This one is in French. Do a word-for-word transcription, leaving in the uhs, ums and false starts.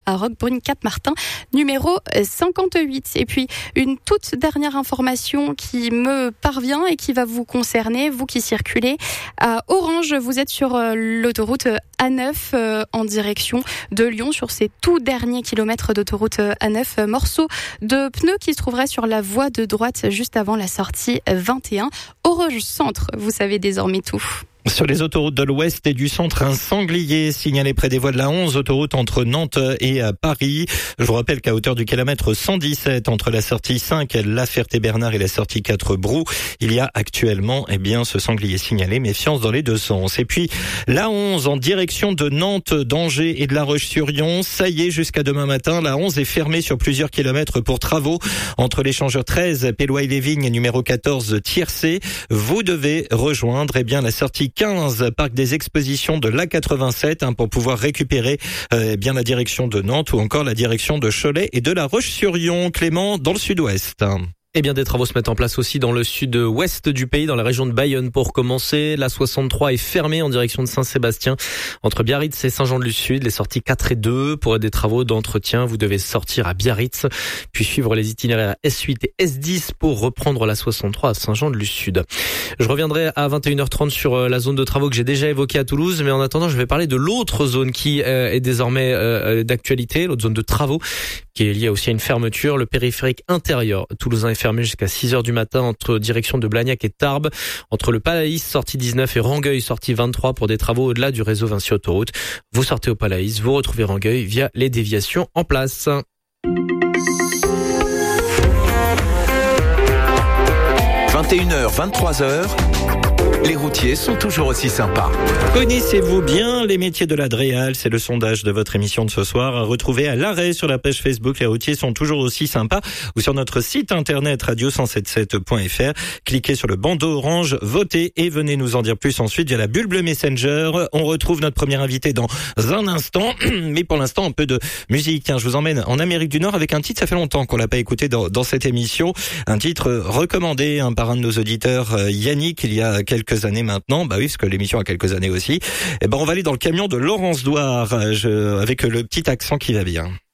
à Roquebrune-Cap-Martin, numéro cinquante-huit. Et puis, une toute dernière information qui me parvient et qui va vous concerner, vous qui circulez à Orange. Vous êtes sur l'autoroute A neuf euh, en direction de Lyon, sur ces tout derniers kilomètres d'autoroute A neuf. Euh, morceau de pneu qui se trouverait sur la voie de droite juste avant la sortie vingt et un. Orange Centre, vous savez désormais tout. Sur les autoroutes de l'Ouest et du Centre, un sanglier signalé près des voies de la onze, autoroute entre Nantes et Paris. Je vous rappelle qu'à hauteur du kilomètre cent dix-sept, entre la sortie cinq, La Ferté-Bernard, et la sortie quatre, Brou, il y a actuellement, eh bien, ce sanglier signalé. Méfiance dans les deux sens. Et puis, la onze, en direction de Nantes, d'Angers et de La Roche-sur-Yon. Ça y est, jusqu'à demain matin, la onze est fermée sur plusieurs kilomètres pour travaux entre l'échangeur treize, Péloy-les-Vignes, et numéro quatorze, Tiercé. Vous devez rejoindre, eh bien, la sortie quinze, parc des expositions de l'A quatre-vingt-sept, hein, pour pouvoir récupérer euh, bien la direction de Nantes ou encore la direction de Cholet et de La Roche-sur-Yon. Clément, dans le sud-ouest. Eh bien, des travaux se mettent en place aussi dans le sud-ouest du pays, dans la région de Bayonne. Pour commencer, la soixante-trois est fermée en direction de Saint-Sébastien, entre Biarritz et Saint-Jean-de-Luz-Sud. Les sorties quatre et deux, pour des travaux d'entretien, vous devez sortir à Biarritz, puis suivre les itinéraires S huit et S dix pour reprendre la soixante-trois à Saint-Jean-de-Luz-Sud. Je reviendrai à vingt et une heures trente sur la zone de travaux que j'ai déjà évoquée à Toulouse, mais en attendant, je vais parler de l'autre zone qui est désormais d'actualité, l'autre zone de travaux, qui est liée aussi à une fermeture, le périphérique intérieur toulousain est fermé jusqu'à six heures du matin entre direction de Blagnac et Tarbes, entre le Palaïs sortie dix-neuf et Rangueil sortie vingt-trois pour des travaux au-delà du réseau Vinci Autoroute. Vous sortez au Palaïs, vous retrouvez Rangueil via les déviations en place. vingt et une heures, vingt-trois heures, les routiers sont toujours aussi sympas. Connaissez-vous bien les métiers de la Dréal? C'est le sondage de votre émission de ce soir, à retrouver à l'arrêt sur la page Facebook. Les routiers sont toujours aussi sympas, ou sur notre site internet radio cent soixante-sept point f r. Cliquez sur le bandeau orange, votez et venez nous en dire plus ensuite via la bulle bleue Messenger. On retrouve notre premier invité dans un instant, mais pour l'instant un peu de musique. Tiens, je vous emmène en Amérique du Nord avec un titre, ça fait longtemps qu'on l'a pas écouté dans, dans cette émission, un titre recommandé hein, par un de nos auditeurs, Yannick, il y a quelques années maintenant. Bah oui, parce que l'émission a quelques années aussi. Et ben on va aller dans le camion de Laurence Douard, je, avec le petit accent qui va bien.